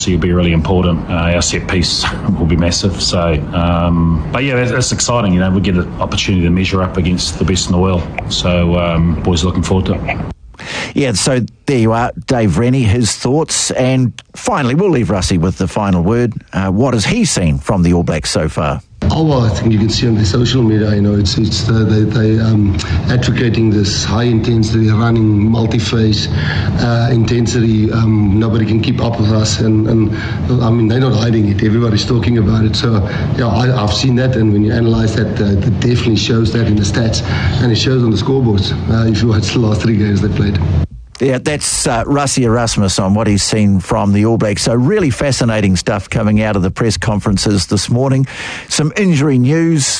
So it'll be really important. Our set piece will be massive. So, but yeah, that's exciting. We get an opportunity to measure up against the best in the world. So, boys, looking forward to it. Yeah, so there you are, Dave Rennie, his thoughts. And finally, we'll leave Russie with the final word. What has he seen from the All Blacks so far? Oh, well, I think you can see on their social media, they advocating this high intensity running, multi-phase intensity. Nobody can keep up with us, and I mean, they're not hiding it. Everybody's talking about it. So yeah, I've seen that, and when you analyse that, it definitely shows that in the stats, and it shows on the scoreboards if you watch the last 3 games they played. Yeah, that's Rassie Erasmus on what he's seen from the All Blacks. So really fascinating stuff coming out of the press conferences this morning. Some injury news.